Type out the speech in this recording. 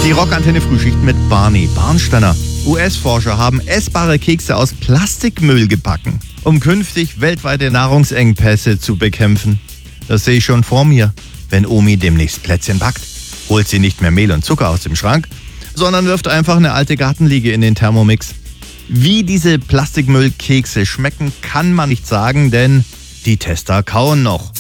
Die Rockantenne Frühschicht mit Barney Barnsteiner. US-Forscher haben essbare Kekse aus Plastikmüll gebacken, um künftig weltweite Nahrungsengpässe zu bekämpfen. Das sehe ich schon vor mir, wenn Omi demnächst Plätzchen backt. Holt sie nicht mehr Mehl und Zucker aus dem Schrank, sondern wirft einfach eine alte Gartenliege in den Thermomix. Wie diese Plastikmüllkekse schmecken, kann man nicht sagen, denn die Tester kauen noch.